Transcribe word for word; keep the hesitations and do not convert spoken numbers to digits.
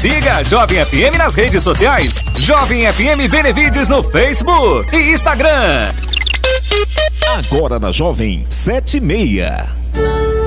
Siga a Jovem F M nas redes sociais. Jovem F M Benevides no Facebook e Instagram. Agora na Jovem, sete e meia.